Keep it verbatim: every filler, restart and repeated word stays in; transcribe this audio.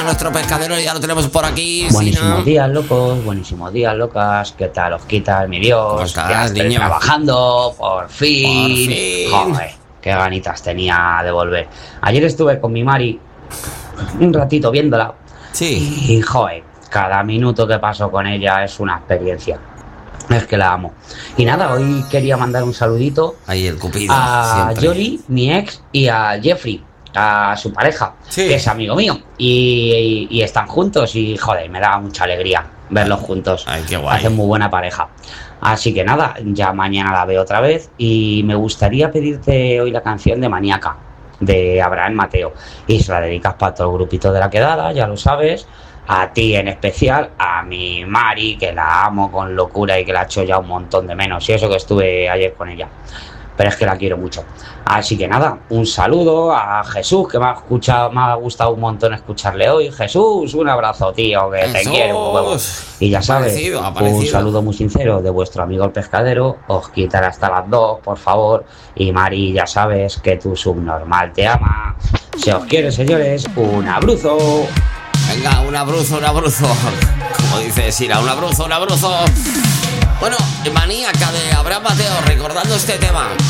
Nuestro pescadero ya lo tenemos por aquí. Buenísimos Sina. días, locos, buenísimos días, locas. ¿Qué tal os quitas, mi Dios? ¿Cómo estás, Ya estoy niño? trabajando, por fin. Por fin. Joder, qué ganitas tenía de volver. Ayer estuve con mi Mari un ratito viéndola. Sí. Y, joder, cada minuto que paso con ella es una experiencia. Es que la amo. Y nada, hoy quería mandar un saludito Ahí el cupido. a siempre. Yoli, mi ex, y a Jeffrey, a su pareja, Sí. que es amigo mío. Y, y- y están juntos y, joder, me da mucha alegría verlos juntos. Ay, qué guay. Hacen muy buena pareja. Así que nada, ya mañana la veo otra vez. Y me gustaría pedirte hoy la canción de Maníaca, de Abraham Mateo. Y se la dedicas para todo el grupito de la quedada, ya lo sabes. A ti en especial, a mi Mari, que la amo con locura y que la echo ya un montón de menos. Y eso que estuve ayer con ella. Pero es que la quiero mucho. Así que nada, un saludo a Jesús, que me ha escuchado, me ha gustado un montón escucharle hoy. Jesús, un abrazo, tío, que te Jesús. quiero un huevo. Y ya sabes, Aparecido, aparecido. un saludo muy sincero de vuestro amigo el pescadero. Os quitaré hasta las dos, por favor. Y Mari, ya sabes que tu subnormal te ama. Se os quiere, señores, un abrazo. Venga, un abruzo, un abruzo. Como dice Sira, un abruzo, un abruzo. Bueno, Maníaca de Abraham Mateo, recordando este tema.